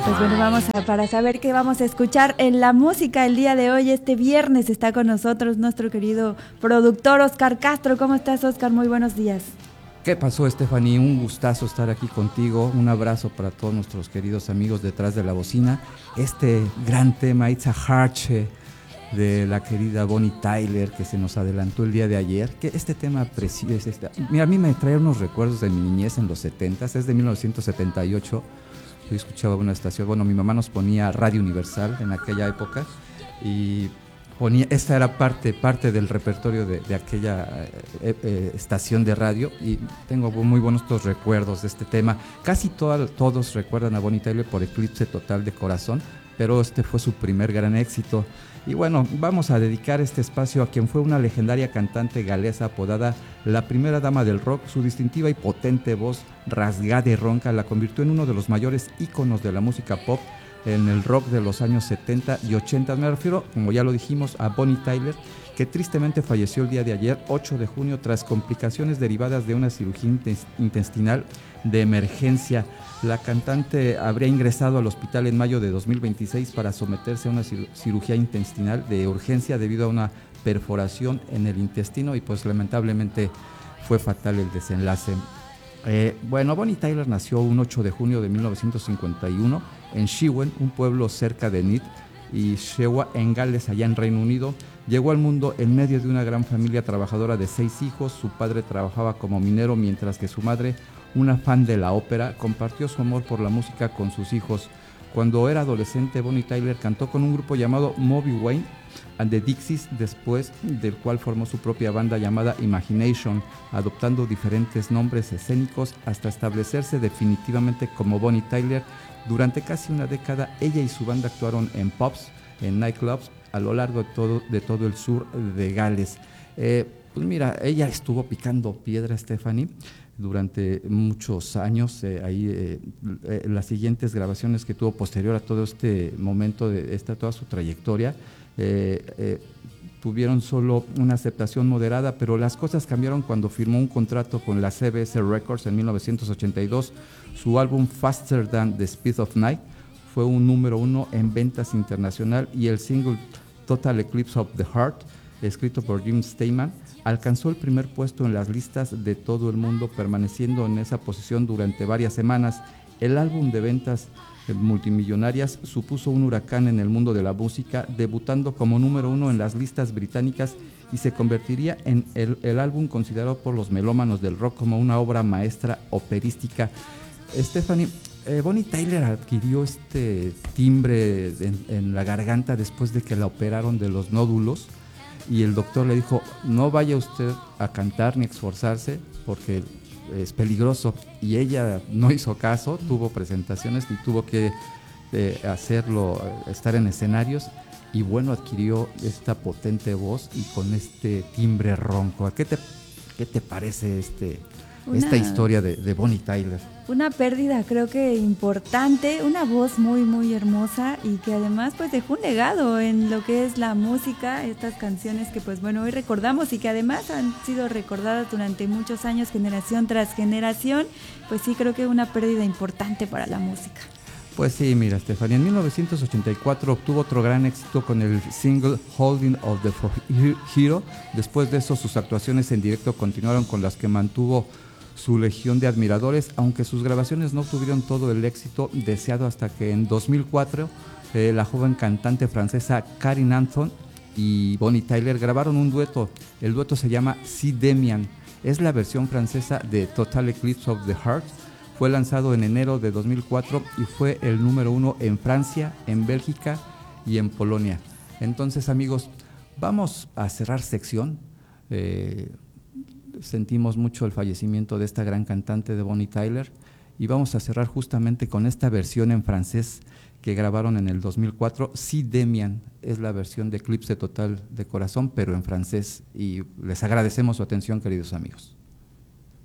Pues bueno, para saber qué vamos a escuchar en la música el día de hoy, este viernes está con nosotros nuestro querido productor Oscar Castro. ¿Cómo estás, Oscar? Muy buenos días. ¿Qué pasó, Stephanie? Un gustazo estar aquí contigo. Un abrazo para todos nuestros queridos amigos detrás de la bocina. Este gran tema, It's a Heart, de la querida Bonnie Tyler, que se nos adelantó el día de ayer. Que este tema precioso. Mira, a mí me trae unos recuerdos de mi niñez en los 70s, es de 1978. Yo escuchaba una estación, mi mamá nos ponía Radio Universal en aquella época y esta era parte del repertorio de aquella estación de radio, y tengo muy buenos recuerdos de este tema. Casi todos recuerdan a Bonnie Tyler por Eclipse Total de Corazón, pero este fue su primer gran éxito. Y bueno, vamos a dedicar este espacio a quien fue una legendaria cantante galesa apodada la primera dama del rock. Su distintiva y potente voz rasgada y ronca la convirtió en uno de los mayores íconos de la música pop en el rock de los años 70 y 80. Me refiero, como ya lo dijimos, a Bonnie Tyler, que tristemente falleció el día de ayer, 8 de junio, tras complicaciones derivadas de una cirugía intestinal de emergencia. La cantante habría ingresado al hospital en mayo de 2026 para someterse a una cirugía intestinal de urgencia debido a una perforación en el intestino, y pues lamentablemente fue fatal el desenlace. Bonnie Tyler nació un 8 de junio de 1951 en Shewen, un pueblo cerca de Neath y Shewa, en Gales, allá en Reino Unido. Llegó al mundo en medio de una gran familia trabajadora de 6 hijos. Su padre trabajaba como minero, mientras que su madre, una fan de la ópera, compartió su amor por la música con sus hijos. Cuando era adolescente, Bonnie Tyler cantó con un grupo llamado Moby Wayne and the Dixies, después del cual formó su propia banda llamada Imagination, adoptando diferentes nombres escénicos hasta establecerse definitivamente como Bonnie Tyler. Durante casi una década, ella y su banda actuaron en pubs, en nightclubs, a lo largo de todo el sur de Gales. Pues mira, ella estuvo picando piedra, Stephanie, durante muchos años. Las siguientes grabaciones que tuvo posterior a todo este momento de toda su trayectoria tuvieron solo una aceptación moderada, pero las cosas cambiaron cuando firmó un contrato con la CBS Records en 1982. Su álbum Faster Than the Speed of Night fue un número 1 en ventas internacional, y el single Total Eclipse of the Heart, escrito por Jim Steinman, alcanzó el primer puesto en las listas de todo el mundo, permaneciendo en esa posición durante varias semanas. El álbum de ventas multimillonarias supuso un huracán en el mundo de la música, debutando como número 1 en las listas británicas, y se convertiría en el álbum considerado por los melómanos del rock como una obra maestra operística. Stephanie, Bonnie Tyler adquirió este timbre en la garganta después de que la operaron de los nódulos, y el doctor le dijo: no vaya usted a cantar ni esforzarse porque es peligroso. Y ella no hizo caso, tuvo presentaciones y tuvo que hacerlo, estar en escenarios, y bueno, adquirió esta potente voz y con este timbre ronco. ¿Qué te parece esta historia de Bonnie Tyler? Una pérdida, creo que importante, una voz muy muy hermosa, y que además pues dejó un legado en lo que es la música, estas canciones que pues bueno hoy recordamos y que además han sido recordadas durante muchos años, generación tras generación. Pues sí, creo que una pérdida importante para la música. Pues sí, mira, Stephanie, en 1984 obtuvo otro gran éxito con el single Holding of the Hero. Después de eso, sus actuaciones en directo continuaron, con las que mantuvo su legión de admiradores, aunque sus grabaciones no tuvieron todo el éxito deseado, hasta que en 2004 la joven cantante francesa Karin Anthon y Bonnie Tyler grabaron un dueto. El dueto se llama Si Demian, es la versión francesa de Total Eclipse of the Heart. Fue lanzado en enero de 2004 y fue el número 1 en Francia, en Bélgica y en Polonia. Entonces, amigos, vamos a cerrar sección. Sentimos mucho el fallecimiento de esta gran cantante de Bonnie Tyler, y vamos a cerrar justamente con esta versión en francés que grabaron en el 2004. Si Demian es la versión de Eclipse Total de Corazón, pero en francés, y les agradecemos su atención, queridos amigos.